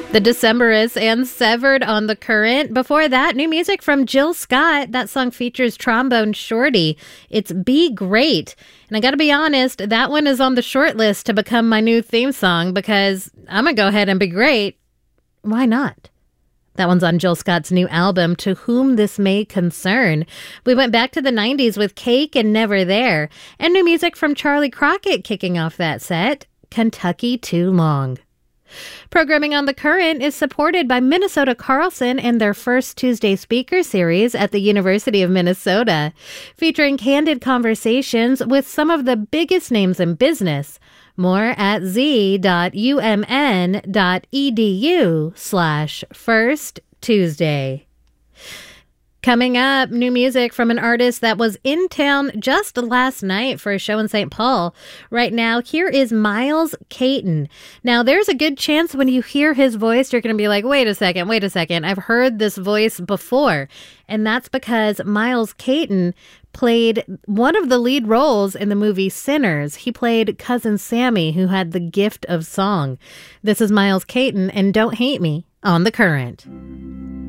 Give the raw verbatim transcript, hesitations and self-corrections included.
The Decemberists and Severed on The Current. Before that, new music from Jill Scott. That song features Trombone Shorty. It's Be Great. And I gotta be honest, that one is on the short list to become my new theme song because I'm gonna go ahead and be great. Why not? That one's on Jill Scott's new album, To Whom This May Concern. We went back to the nineties with Cake and Never There. And new music from Charlie Crockett kicking off that set, Kentucky Too Long. Programming on The Current is supported by Minnesota Carlson and their first Tuesday speaker series at the University of Minnesota, featuring candid conversations with some of the biggest names in business. More at z.umn.edu slash first Tuesday. Coming up, new music from an artist that was in town just last night for a show in Saint Paul. Right now, here is Miles Caton. Now, there's a good chance when you hear his voice, you're going to be like, wait a second, wait a second. I've heard this voice before. And that's because Miles Caton played one of the lead roles in the movie Sinners. He played Cousin Sammy, who had the gift of song. This is Miles Caton, and Don't Hate Me on The Current.